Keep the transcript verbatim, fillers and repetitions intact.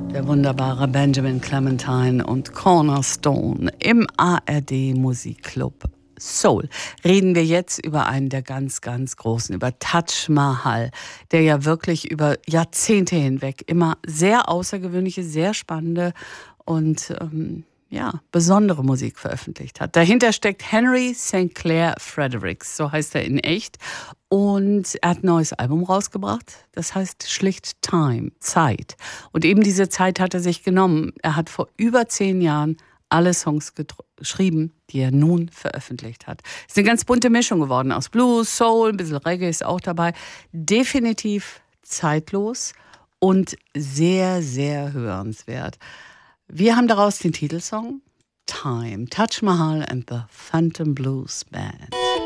Der wunderbare Benjamin Clementine und Cornerstone im A R D Musikclub Soul. Reden wir jetzt über einen der ganz, ganz großen, über Taj Mahal, der ja wirklich über Jahrzehnte hinweg immer sehr außergewöhnliche, sehr spannende und ähm, ja, besondere Musik veröffentlicht hat. Dahinter steckt Henry Saint Clair Fredericks, so heißt er in echt. Und er hat ein neues Album rausgebracht, das heißt schlicht Time, Zeit. Und eben diese Zeit hat er sich genommen. Er hat vor über zehn Jahren alle Songs geschrieben, die er nun veröffentlicht hat. Es ist eine ganz bunte Mischung geworden aus Blues, Soul, ein bisschen Reggae ist auch dabei. Definitiv zeitlos und sehr, sehr hörenswert. Wir haben daraus den Titelsong Time, Taj Mahal and the Phantom Blues Band.